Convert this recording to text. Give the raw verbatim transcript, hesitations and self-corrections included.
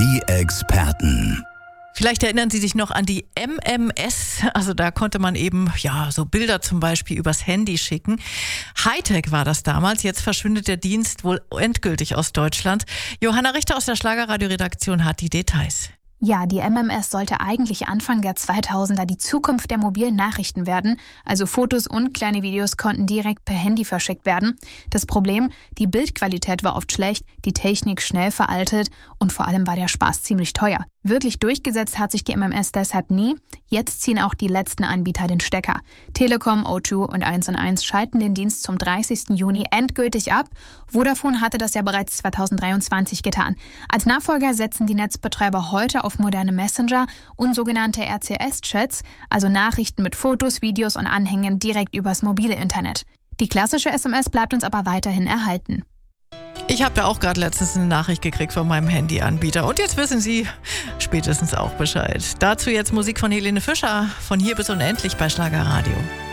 Die Experten. Vielleicht erinnern Sie sich noch an die M M S. Also da konnte man eben, ja, so Bilder zum Beispiel übers Handy schicken. Hightech war das damals. Jetzt verschwindet der Dienst wohl endgültig aus Deutschland. Johanna Richter aus der Schlagerradio-Redaktion hat die Details. Ja, die M M S sollte eigentlich Anfang der zweitausender die Zukunft der mobilen Nachrichten werden. Also Fotos und kleine Videos konnten direkt per Handy verschickt werden. Das Problem, die Bildqualität war oft schlecht, die Technik schnell veraltet und vor allem war der Spaß ziemlich teuer. Wirklich durchgesetzt hat sich die M M S deshalb nie. Jetzt ziehen auch die letzten Anbieter den Stecker. Telekom, O zwei und eins und eins schalten den Dienst zum dreißigsten Juni endgültig ab. Vodafone hatte das ja bereits zweitausenddreiundzwanzig getan. Als Nachfolger setzen die Netzbetreiber heute auf moderne Messenger und sogenannte R C S-Chats, also Nachrichten mit Fotos, Videos und Anhängen direkt übers mobile Internet. Die klassische S M S bleibt uns aber weiterhin erhalten. Ich habe da auch gerade letztens eine Nachricht gekriegt von meinem Handyanbieter. Und jetzt wissen Sie spätestens auch Bescheid. Dazu jetzt Musik von Helene Fischer, von Hier bis unendlich bei Schlagerradio.